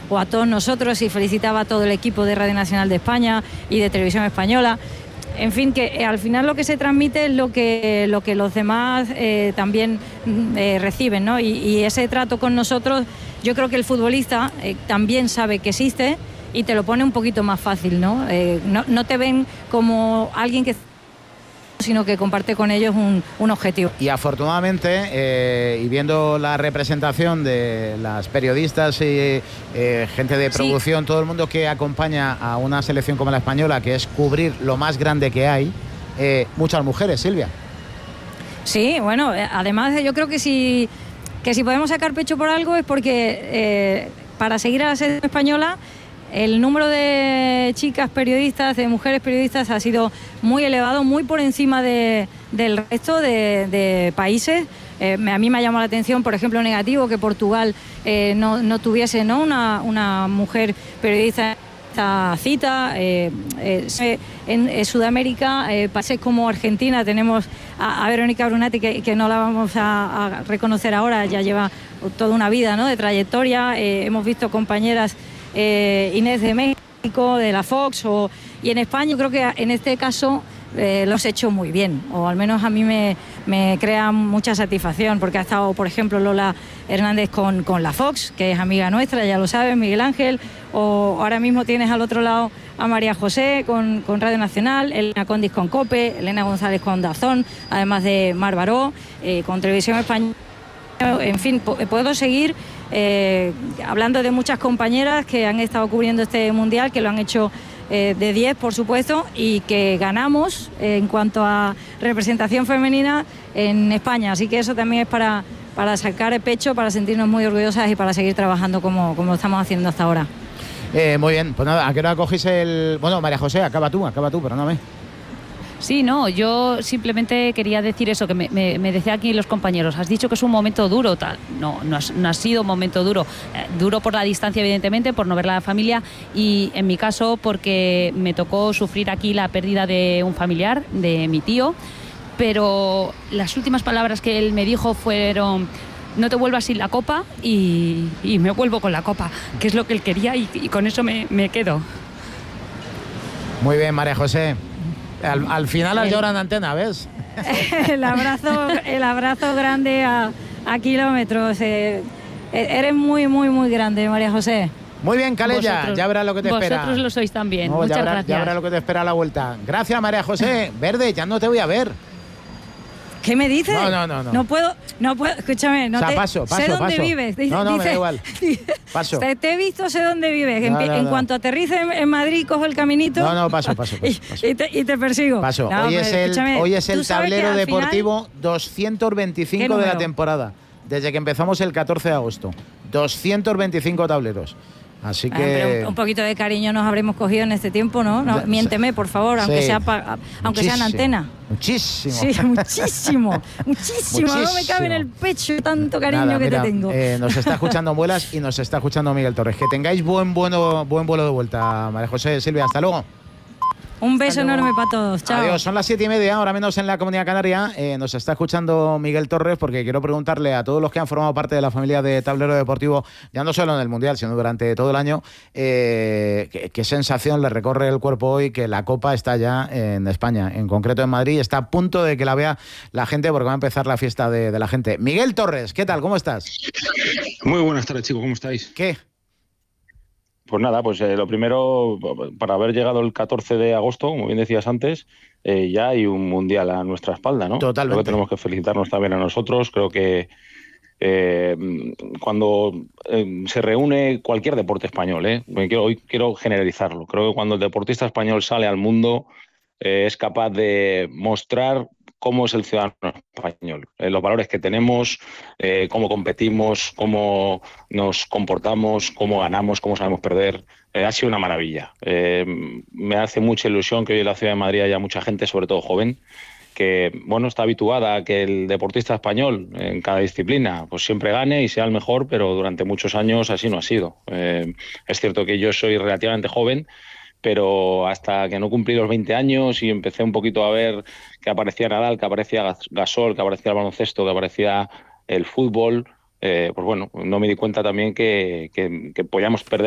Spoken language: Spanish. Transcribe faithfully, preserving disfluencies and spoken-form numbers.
o a todos nosotros, y felicitaba a todo el equipo de Radio Nacional de España y de Televisión Española. En fin, que eh, al final lo que se transmite es lo que, lo que los demás eh, también eh, reciben, ¿no? Y, y ese trato con nosotros, yo creo que el futbolista eh, también sabe que existe y te lo pone un poquito más fácil, ¿no? Eh, no, no te ven como alguien que... sino que comparte con ellos un, un objetivo. Y afortunadamente, eh, y viendo la representación de las periodistas y eh, gente de producción, sí, todo el mundo que acompaña a una selección como la española, que es cubrir lo más grande que hay, eh, muchas mujeres, Silvia. Sí, bueno, además yo creo que si, que si podemos sacar pecho por algo es porque eh, para seguir a la selección española, el número de chicas periodistas, de mujeres periodistas, ha sido muy elevado, muy por encima de, del resto de, de países. Eh, a mí me ha llamado la atención, por ejemplo, negativo, que Portugal eh, no, no tuviese, ¿no?, una, una mujer periodista en esta cita. Eh, eh, en, en Sudamérica, eh, países como Argentina, tenemos a, a Verónica Brunati, que, que no la vamos a, a reconocer ahora, ya lleva toda una vida, ¿no?, de trayectoria. Eh, hemos visto compañeras... Eh, Inés de México, de la Fox, o, y en España yo creo que en este caso eh, lo has hecho muy bien, o al menos a mí me, me crea mucha satisfacción, porque ha estado, por ejemplo, Lola Hernández con, con la Fox, que es amiga nuestra, ya lo sabes, Miguel Ángel, o ahora mismo tienes al otro lado a María José con, con Radio Nacional, Elena Condis con COPE, Elena González con Dazón, además de Mar Baró, eh, con Televisión Española. En fin, puedo seguir eh, hablando de muchas compañeras que han estado cubriendo este mundial, que lo han hecho eh, de diez, por supuesto, y que ganamos eh, en cuanto a representación femenina en España. Así que eso también es para, para sacar el pecho, para sentirnos muy orgullosas y para seguir trabajando como, como lo estamos haciendo hasta ahora. Eh, muy bien, pues nada, ¿a qué hora cogís el...? Bueno, María José, acaba tú, acaba tú, perdóname. Sí, no, yo simplemente quería decir eso, que me, me, me decía aquí los compañeros, has dicho que es un momento duro, tal. No, no, has, no ha sido un momento duro. Eh, duro por la distancia, evidentemente, por no ver a la familia, y en mi caso porque me tocó sufrir aquí la pérdida de un familiar, de mi tío, pero las últimas palabras que él me dijo fueron: no te vuelvas sin la copa, y, y me vuelvo con la copa, que es lo que él quería, y, y con eso me, me quedo. Muy bien, María José. Al, al final las lloran de antena, ¿ves? El abrazo, el abrazo grande a, a kilómetros. Eh, eres muy, muy, muy grande, María José. Muy bien, Calella, ya verás lo que te vosotros espera. Vosotros lo sois también. No, Muchas ya verás, gracias. Ya verás lo que te espera a la vuelta. Gracias, María José. Verde, ya no te voy a ver. ¿Qué me dices? No, no, no. No, no puedo, no puedo, escúchame, no o sea, te, paso, paso, sé dónde paso. vives. Dice, no, no, dice, me da igual. Paso. Te, te he visto, sé dónde vives. No, en, no, en no. cuanto aterrice en, en Madrid, cojo el caminito. No, no, paso, paso, paso. paso. Y, y, te, y te persigo. Paso. No, hoy, es el, hoy es el tablero deportivo final, doscientos veinticinco de la temporada, desde que empezamos el catorce de agosto. doscientos veinticinco tableros. Así que... Un, un poquito de cariño nos habremos cogido en este tiempo, ¿no? no miénteme, por favor, aunque, sí. sea, pa, aunque sea en antena. Muchísimo. Sí, muchísimo, muchísimo. muchísimo. No me cabe en el pecho tanto cariño Nada, que mira, te tengo. Eh, nos está escuchando Muelas y nos está escuchando Miguel Torres. Que tengáis buen, bueno, buen vuelo de vuelta, María José, Silvia. Hasta luego. Un beso enorme para todos. Chao. Adiós. Son las siete y media, ahora menos en la Comunidad Canaria. Eh, nos está escuchando Miguel Torres, porque quiero preguntarle a todos los que han formado parte de la familia de Tablero Deportivo, ya no solo en el Mundial, sino durante todo el año, eh, qué, qué sensación le recorre el cuerpo hoy que la Copa está ya en España, en concreto en Madrid. Está a punto de que la vea la gente, porque va a empezar la fiesta de, de la gente. Miguel Torres, ¿qué tal? ¿Cómo estás? Muy buenas tardes, chicos. ¿Cómo estáis? ¿Qué? Pues nada, pues eh, lo primero, para haber llegado el catorce de agosto, como bien decías antes, eh, ya hay un mundial a nuestra espalda, ¿no? Totalmente. Creo que tenemos que felicitarnos también a nosotros. Creo que eh, cuando eh, se reúne cualquier deporte español, ¿eh? Quiero, hoy quiero generalizarlo. Creo que cuando el deportista español sale al mundo eh, es capaz de mostrar cómo es el ciudadano español, eh, los valores que tenemos, eh, cómo competimos, cómo nos comportamos, cómo ganamos, cómo sabemos perder. Eh, ha sido una maravilla. Eh, me hace mucha ilusión que hoy en la ciudad de Madrid haya mucha gente, sobre todo joven, que bueno, está habituada a que el deportista español en cada disciplina pues siempre gane y sea el mejor, pero durante muchos años así no ha sido. Eh, es cierto que yo soy relativamente joven, pero hasta que no cumplí los veinte años y empecé un poquito a ver que aparecía Nadal, que aparecía Gasol, que aparecía el baloncesto, que aparecía el fútbol, eh, pues bueno, no me di cuenta también que, que, que podíamos perder